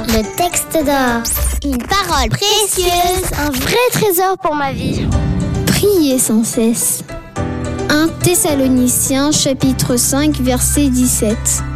Le texte d'or. Une parole précieuse, un vrai trésor pour ma vie. Priez sans cesse. 1 Thessaloniciens chapitre 5 verset 17.